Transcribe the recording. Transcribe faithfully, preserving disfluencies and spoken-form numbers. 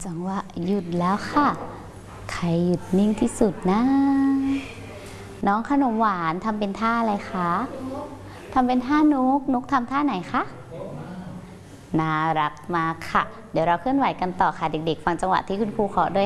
จังหวะหยุดแล้วค่ะใครหยุดนิ่งที่สุดนะน้องขนมหวานทำเป็นท่าอะไรคะทำเป็นท่านุกนุกทำท่าไหนคะน่ารักมากค่ะเดี๋ยวเราเคลื่อนไหวกันต่อค่ะเด็กๆฟังจังหวะที่คุณครูขอด้วย